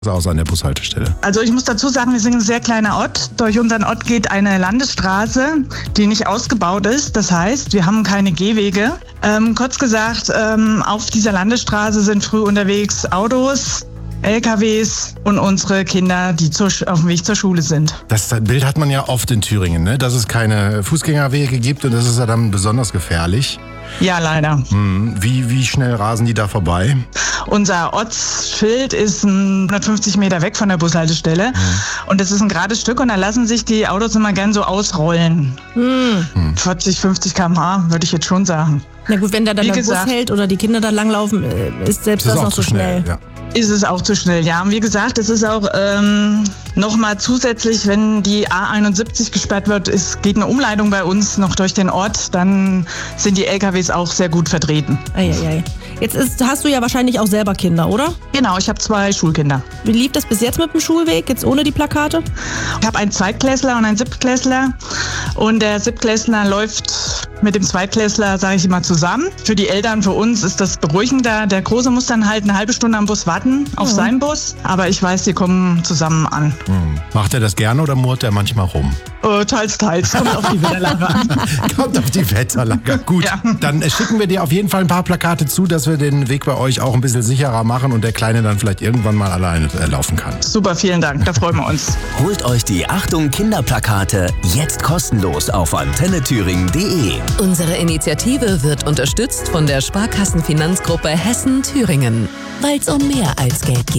aus an der Bushaltestelle? Also ich muss dazu sagen, wir sind ein sehr kleiner Ort. Durch unseren Ort geht eine Landesstraße, die nicht ausgebaut ist. Das heißt, wir haben keine Gehwege. Kurz gesagt, auf dieser Landesstraße sind früh unterwegs Autos, LKWs und unsere Kinder, die auf dem Weg zur Schule sind. Das Bild hat man ja oft in Thüringen, ne? Dass es keine Fußgängerwege gibt und das ist ja dann besonders gefährlich. Ja, leider. Wie schnell rasen die da vorbei? Unser Ortsschild ist 150 Meter weg von der Bushaltestelle und das ist ein gerades Stück und da lassen sich die Autos immer gern so ausrollen. 40, 50 km/h würde ich jetzt schon sagen. Na gut, wenn da dann der Bus hält oder die Kinder da langlaufen, ist selbst das noch so schnell. Ja. Ist es auch zu schnell, ja. Und wie gesagt, es ist auch nochmal zusätzlich, wenn die A71 gesperrt wird, es geht eine Umleitung bei uns noch durch den Ort, dann sind die LKWs auch sehr gut vertreten. Eieiei. Jetzt hast du ja wahrscheinlich auch selber Kinder, oder? Genau, ich habe 2 Schulkinder. Wie lief das bis jetzt mit dem Schulweg, jetzt ohne die Plakate? Ich habe einen Zweitklässler und einen Siebtklässler und der Siebtklässler läuft mit dem Zweitklässler, sage ich immer, zusammen. Für die Eltern, für uns ist das beruhigender. Der Große muss dann halt eine halbe Stunde am Bus warten, auf seinen Bus. Aber ich weiß, die kommen zusammen an. Macht er das gerne oder murrt er manchmal rum? Teils. Kommt auf die Wetterlage an. Kommt auf die Wetterlage. Gut, ja. Dann schicken wir dir auf jeden Fall ein paar Plakate zu, dass wir den Weg bei euch auch ein bisschen sicherer machen und der Kleine dann vielleicht irgendwann mal alleine laufen kann. Super, vielen Dank. Da freuen wir uns. Holt euch die Achtung Kinderplakate jetzt kostenlos auf antennethüringen.de. Unsere Initiative wird unterstützt von der Sparkassenfinanzgruppe Hessen-Thüringen, weil es um mehr als Geld geht.